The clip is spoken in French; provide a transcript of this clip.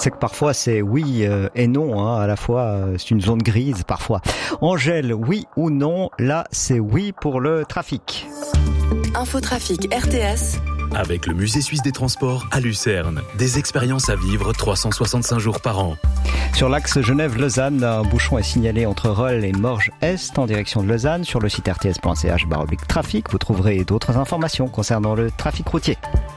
C'est que parfois c'est oui et non, hein. À la fois c'est une zone grise parfois. Angèle, oui ou non? Là c'est oui pour le trafic. Infotrafic RTS. Avec le Musée suisse des transports à Lucerne. Des expériences à vivre 365 jours par an. Sur l'axe Genève-Lausanne, un bouchon est signalé entre Rolle et Morges-Est en direction de Lausanne. Sur le site rts.ch/trafic, vous trouverez d'autres informations concernant le trafic routier.